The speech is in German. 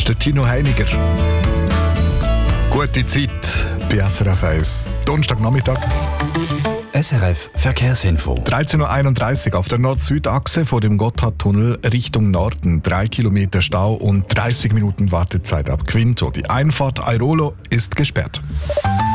der Tino Heiniger. Gute Zeit bei SRF 1. Donnerstagnachmittag. SRF Verkehrsinfo. 13.31 Uhr auf der Nord-Süd-Achse vor dem Gotthardtunnel Richtung Norden. 3 Kilometer Stau und 30 Minuten Wartezeit ab Quinto. Die Einfahrt Airolo ist gesperrt.